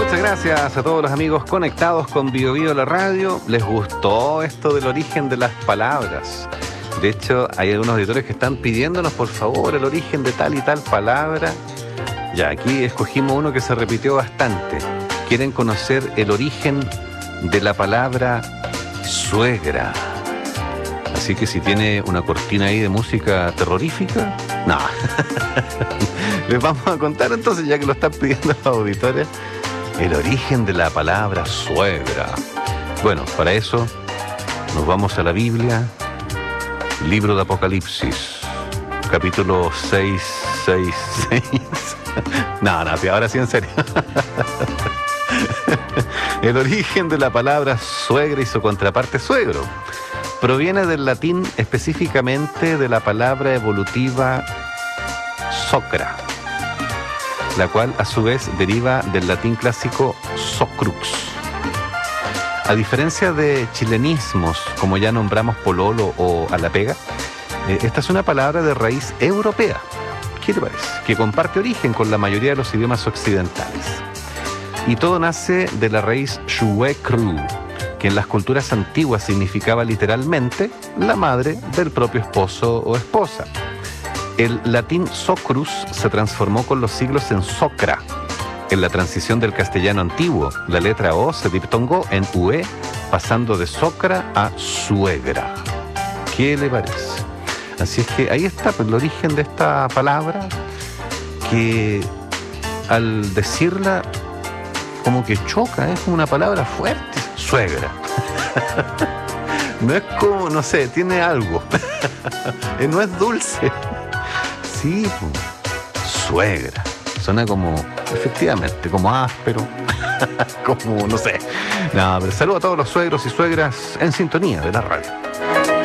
Muchas gracias a todos los amigos conectados con Bio Bio la radio. ¿Les gustó esto del origen de las palabras? De hecho, hay algunos editores que están pidiéndonos, por favor, el origen de tal y tal palabra. Ya, aquí escogimos uno que se repitió bastante. Quieren conocer el origen de la palabra suegra. Así que si tiene una cortina ahí de música terrorífica, no. Les vamos a contar entonces, ya que lo están pidiendo los auditores, el origen de la palabra suegra. Bueno, para eso nos vamos a la Biblia, libro de Apocalipsis, capítulo 666. No, ahora sí en serio. El origen de la palabra suegra y su contraparte suegro proviene del latín, específicamente de la palabra evolutiva socra, la cual a su vez deriva del latín clásico socrux. A diferencia de chilenismos, como ya nombramos pololo o a la pega, esta es una palabra de raíz europea, ¿qué te parece?, que comparte origen con la mayoría de los idiomas occidentales. Y todo nace de la raíz suecru, que en las culturas antiguas significaba literalmente la madre del propio esposo o esposa. El latín socrus se transformó con los siglos en socra. En la transición del castellano antiguo, la letra O se diptongó en UE, pasando de socra a suegra. ¿Qué le parece? Así es que ahí está, pues, el origen de esta palabra, que al decirla como que choca, es como una palabra fuerte. Suegra. No es como, no sé, tiene algo. No es dulce. Sí, suegra. Suena como, efectivamente, como áspero. Como, no sé. No, pero saludo a todos los suegros y suegras en sintonía de la radio.